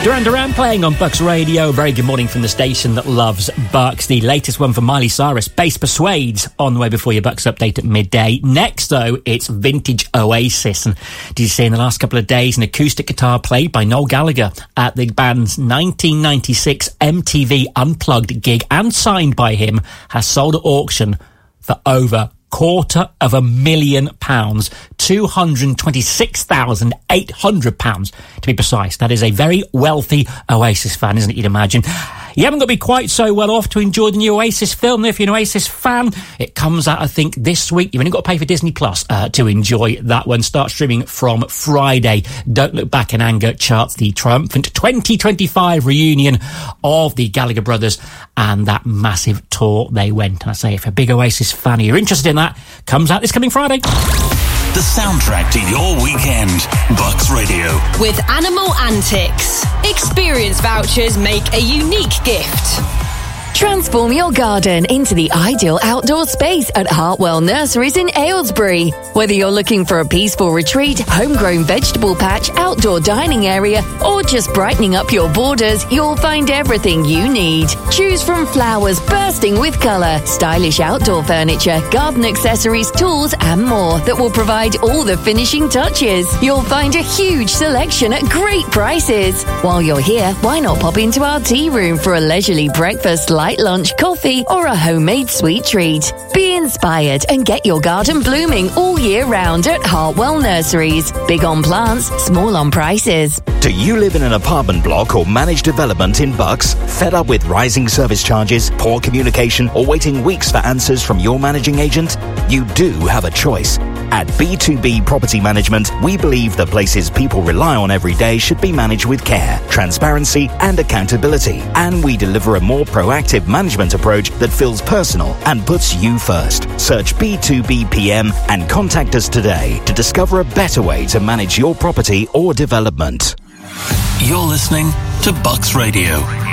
Duran Duran playing on Bucks Radio. Very good morning from the station that loves Bucks. The latest one from Miley Cyrus, Bass Persuades, on the way before your Bucks update at midday. Next, though, it's vintage Oasis. And did you see in the last couple of days an acoustic guitar played by Noel Gallagher at the band's 1996 MTV Unplugged gig, and signed by him, has sold at auction for over £250,000, £226,800 to be precise. That is a very wealthy Oasis fan, isn't it, you'd imagine? You haven't got to be quite so well off to enjoy the new Oasis film. If you're an Oasis fan, it comes out, I think, this week. You've only got to pay for Disney Plus to enjoy that one. Start streaming from Friday. Don't Look Back in Anger charts the triumphant 2025 reunion of the Gallagher brothers and that massive tour they went. And I say, if you're a big Oasis fan, you're interested in that, comes out this coming Friday. The soundtrack to your weekend. Bucks Radio. With Animal Antics. Experience vouchers make a unique gift. Transform your garden into the ideal outdoor space at Hartwell Nurseries in Aylesbury. Whether you're looking for a peaceful retreat, homegrown vegetable patch, outdoor dining area, or just brightening up your borders, you'll find everything you need. Choose from flowers bursting with colour, stylish outdoor furniture, garden accessories, tools, and more that will provide all the finishing touches. You'll find a huge selection at great prices. While you're here, why not pop into our tea room for a leisurely breakfast, light lunch, coffee, or a homemade sweet treat. Be inspired and get your garden blooming all year round at Hartwell Nurseries. Big on plants, small on prices. Do you live in an apartment block or managed development in Bucks? Fed up with rising service charges, poor communication, or waiting weeks for answers from your managing agent? You do have a choice. At B2B Property Management, we believe the places people rely on every day should be managed with care, transparency, and accountability. And we deliver a more proactive management approach that feels personal and puts you first. Search B2B PM and contact us today to discover a better way to manage your property or development. You're listening to Bucks Radio.